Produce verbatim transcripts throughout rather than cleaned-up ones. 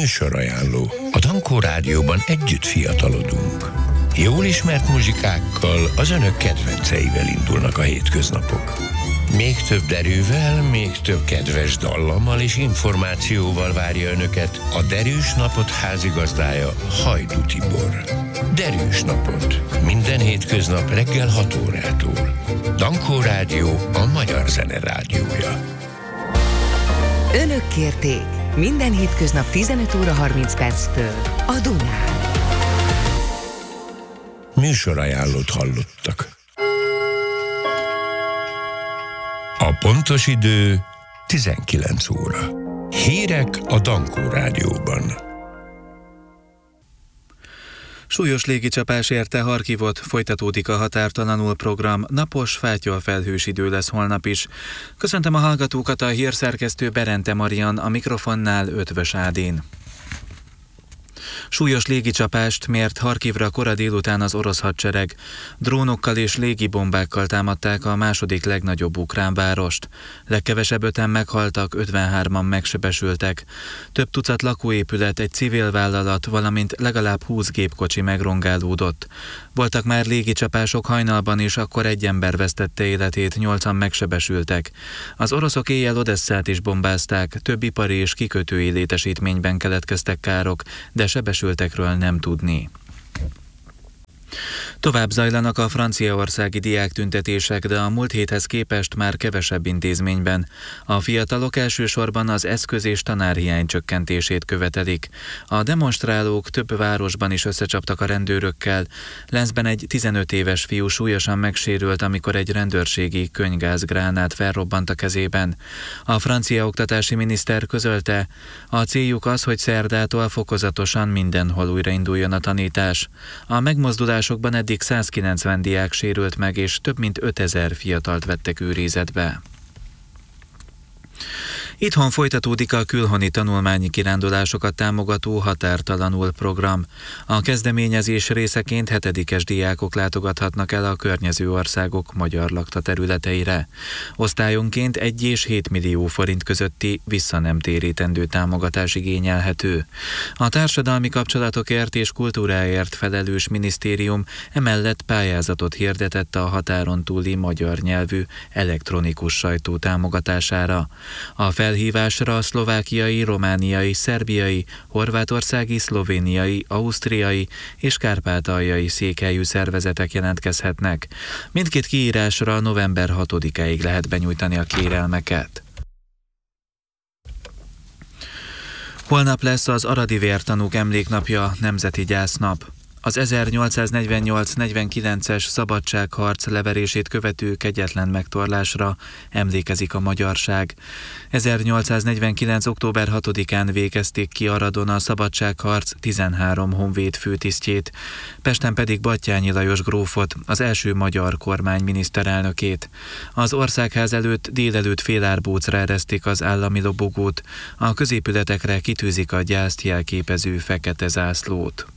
Műsorajánló. A Dankó Rádióban együtt fiatalodunk. Jól ismert muzsikákkal, az önök kedvenceivel indulnak a hétköznapok. Még több derűvel, még több kedves dallammal és információval várja önöket a Derűs Napot házigazdája, Hajdú Tibor. Derűs Napot. Minden hétköznap reggel hat órától. Dankó Rádió, a magyar zene rádiója. Önök kérték. Minden hétköznap tizenöt óra harminc perctől a Dunán. Műsorajánlót hallottak. A pontos idő tizenkilenc óra. Hírek a Dankó Rádióban. Súlyos légicsapás érte Harkivot, folytatódik a határtalanul program, napos, fátyolfelhős idő lesz holnap is. Köszöntöm a hallgatókat, a hírszerkesztő Berente Marian, a mikrofonnál Ötvös Ádén. Súlyos légicsapást mért Harkivra kora délután az orosz hadsereg. Drónokkal és légibombákkal támadták a második legnagyobb ukrán várost. Legkevesebb öten meghaltak, ötvenhárman megsebesültek. Több tucat lakóépület, egy civil vállalat, valamint legalább húsz gépkocsi megrongálódott. Voltak már légicsapások hajnalban is, akkor egy ember vesztette életét, nyolcan megsebesültek. Az oroszok éjjel Odesszát is bombázták, több ipari és kikötői létesítményben keletkeztek károk, de sebesültekről nem tudni. Tovább zajlanak a franciaországi diáktüntetések, de a múlt héthez képest már kevesebb intézményben. A fiatalok elsősorban az eszköz- és tanárhiány csökkentését követelik. A demonstrálók több városban is összecsaptak a rendőrökkel. Lenzben egy tizenöt éves fiú súlyosan megsérült, amikor egy rendőrségi könygázgránát felrobbant a kezében. A francia oktatási miniszter közölte, a céljuk az, hogy szerdától fokozatosan mindenhol újrainduljon a tanítás. A megmozdulásokban eddig százkilencven diák sérült meg, és több mint ötezer fiatalt vettek őrizetbe. Itthon folytatódik a külhoni tanulmányi kirándulásokat támogató határtalanul program. A kezdeményezés részeként hetedikes diákok látogathatnak el a környező országok magyar lakta területeire. Osztályonként egy és hét millió forint közötti visszanemtérítendő támogatás igényelhető. A társadalmi kapcsolatokért és kultúráért felelős minisztérium emellett pályázatot hirdetett a határon túli magyar nyelvű elektronikus sajtó támogatására. A felhívásra a szlovákiai, romániai, szerbiai, horvátországi, szlovéniai, ausztriai és kárpátaljai székhelyű szervezetek jelentkezhetnek. Mindkét kiírásra november hatodikáig lehet benyújtani a kérelmeket. Holnap lesz az aradi vértanúk emléknapja, nemzeti gyásznap. Az ezernyolcszáznegyvennyolc negyvenkilences szabadságharc leverését követő kegyetlen megtorlásra emlékezik a magyarság. ezernyolcszáznegyvenkilenc október hatodikán végezték ki Aradon a szabadságharc tizenhárom honvéd főtisztjét, Pesten pedig Batthyány Lajos grófot, az első magyar kormány miniszterelnökét. Az országház előtt délelőtt félárbócra eresztik az állami lobogót, a középületekre kitűzik a gyászt jelképező fekete zászlót.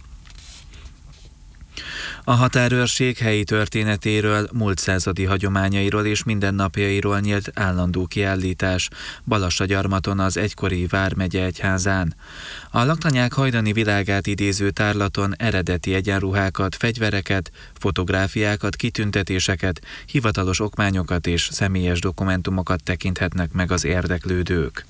A határőrség helyi történetéről, múlt századi hagyományairól és mindennapjairól nyílt állandó kiállítás Balassagyarmaton, az egykori Vármegye egyházán. A laktanyák hajdani világát idéző tárlaton eredeti egyenruhákat, fegyvereket, fotográfiákat, kitüntetéseket, hivatalos okmányokat és személyes dokumentumokat tekinthetnek meg az érdeklődők.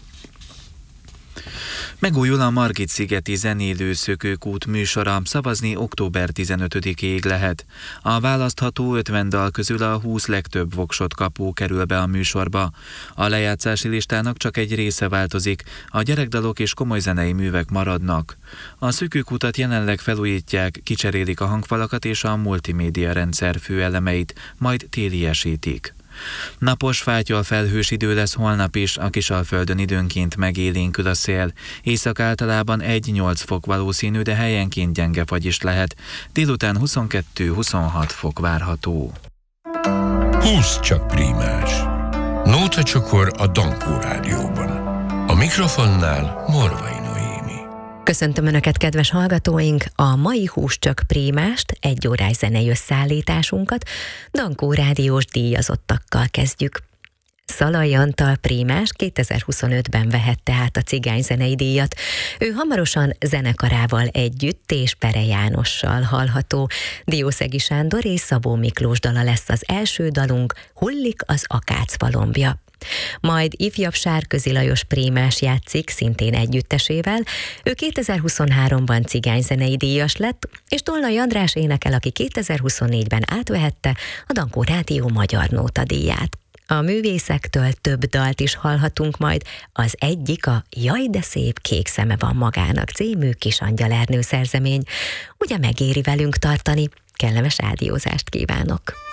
Megújul a Margit-szigeti zenélő szökőkút műsora, szavazni október tizenötödikéig lehet. A választható ötven dal közül a húsz legtöbb voksot kapó kerül be a műsorba. A lejátszási listának csak egy része változik, a gyerekdalok és komoly zenei művek maradnak. A szökőkutat jelenleg felújítják, kicserélik a hangfalakat és a multimédia rendszer főelemeit, majd téliesítik. Napos, fátyol felhős idő lesz holnap is, a Kisalföldön időnként megélénkül a szél. Észak általában egy-nyolc fok valószínű, de helyenként gyenge fagy is lehet. Délután huszonkettő-huszonhat fok várható. húsz csak prímás. Nóta csokor a Dankó Rádióban. A mikrofonnál Morvai Noémi. Köszöntöm Önöket, kedves hallgatóink! A mai Hús csak prímást, egy órás zenei összeállításunkat Dankó rádiós díjazottakkal kezdjük. Szalai Antal prímás kétezer-huszonötben vehette át a cigányzenei díjat. Ő hamarosan zenekarával együtt és Pere Jánossal hallható. Diószegi Sándor és Szabó Miklós dala lesz az első dalunk, Hullik az akácfalombja. Majd ifjabb Sárközi Lajos prímás játszik szintén együttesével. Ő kétezer-huszonháromban cigányzenei díjas lett, és Tolnai András énekel, aki kétezer-huszonnégyben átvehette a Dankó Rádió Magyar Nóta díját. A művészektől több dalt is hallhatunk majd, az egyik a Jaj, de szép kék szeme van magának című Kisangyal Ernő szerzemény. Ugye megéri velünk tartani? Kellemes rádiózást kívánok!